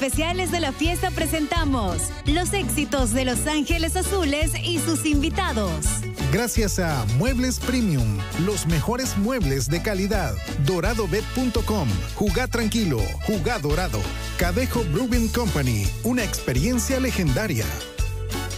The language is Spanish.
especiales de la fiesta presentamos los éxitos de Los Ángeles Azules y sus invitados. Gracias a Muebles Premium, los mejores muebles de calidad. DoradoBet.com, jugá tranquilo, jugá dorado. Cadejo Brewing Company, una experiencia legendaria.